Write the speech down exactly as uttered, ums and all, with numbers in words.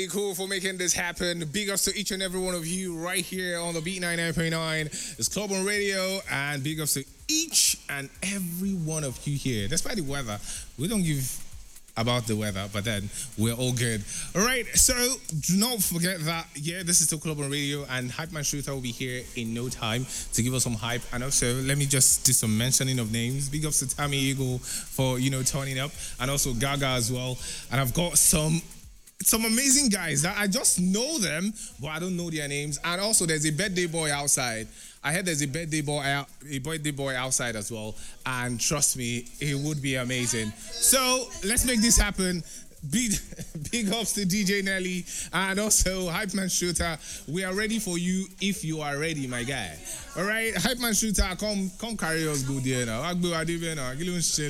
Cool for making this happen. Big ups to each and every one of you right here on the Beat ninety-nine point nine. It's Club on Radio, and big ups to each and every one of you here. Despite the weather, we don't give about the weather, but then we're all good. All right, so do not forget that, yeah, this is still Club on Radio, and Hype Man Shooter will be here in no time to give us some hype. And also, let me just do some mentioning of names. Big ups to Tammy Eagle for, you know, turning up, and also Gaga as well. And I've got some some amazing guys that I just know them, but I don't know their names. And also, there's a birthday boy outside. I heard there's a birthday boy out, a birthday boy outside as well. And trust me, it would be amazing. So let's make this happen. Big, big ups to D J Nelly and also Hype Man Shooter. We are ready for you if you are ready, my guy. All right, Hype Man Shooter, come, come carry us good here now.